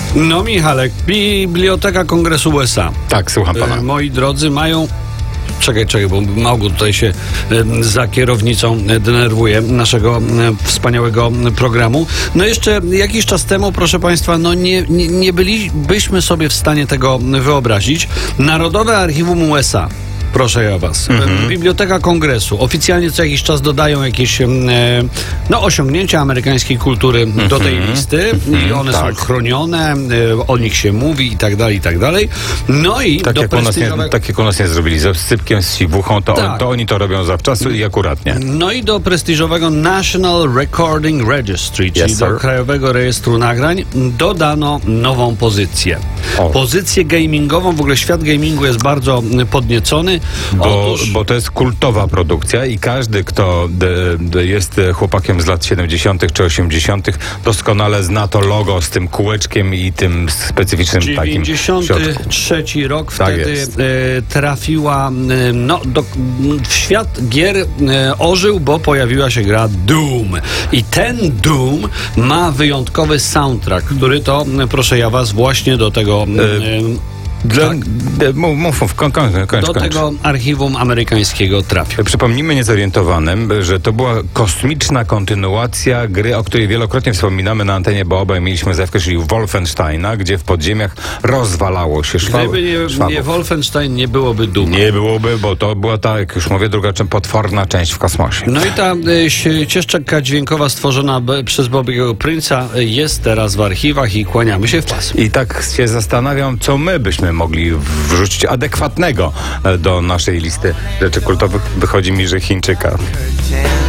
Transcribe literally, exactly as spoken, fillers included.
No Michałek, Biblioteka Kongresu U S A. Tak, słucham pana. E, moi drodzy, mają... Czekaj, czekaj, bo Małgo tutaj się e, za kierownicą e, denerwuje naszego e, wspaniałego programu. No jeszcze jakiś czas temu, proszę państwa, no nie, nie, nie bylibyśmy sobie w stanie tego wyobrazić. Narodowe Archiwum U S A. Proszę ja was. Mhm. Biblioteka Kongresu. Oficjalnie co jakiś czas dodają jakieś e, no, osiągnięcia amerykańskiej kultury mhm. do tej listy i one tak. są chronione, e, o nich się mówi i tak dalej, i tak dalej. No i tak do jak, prestiżowe... nie, tak jak u nas nie zrobili z sypkiem, z siwuchą, to, tak. on, to oni to robią zawczasu i akuratnie. No i do prestiżowego National Recording Registry, czyli yes, do Krajowego Rejestru Nagrań, dodano nową pozycję. O. Pozycję gamingową. W ogóle świat gamingu jest bardzo podniecony. Bo, Otóż... bo to jest kultowa produkcja i każdy, kto d, d, jest chłopakiem z lat siedemdziesiątych czy osiemdziesiątych, doskonale zna to logo z tym kółeczkiem i tym specyficznym takim dziewięćdziesiąty trzeci rok, tak wtedy e, trafiła e, no, do, w świat gier e, ożył, bo pojawiła się gra Doom. I ten Doom ma wyjątkowy soundtrack, który to, proszę ja was, właśnie do tego... E, Dla, tak. Mów, mów, mów, koń, koń, koń, do kończ. tego archiwum amerykańskiego trafił. Przypomnijmy niezorientowanym, że to była kosmiczna kontynuacja gry, o której wielokrotnie wspominamy na antenie, bo obaj mieliśmy zewkę, czyli Wolfensteina, gdzie w podziemiach rozwalało się szwa- Gdyby nie, nie Wolfenstein, nie byłoby Doom. Nie byłoby, bo to była ta, jak już mówię, druga potworna część w kosmosie. No i ta y, ścieżka dźwiękowa stworzona b, przez Bobby'ego Prince'a jest teraz w archiwach i kłaniamy się w pas. I tak się zastanawiam, co my byśmy mogli wrzucić adekwatnego do naszej listy rzeczy kultowych. Wychodzi mi, że Chińczyka.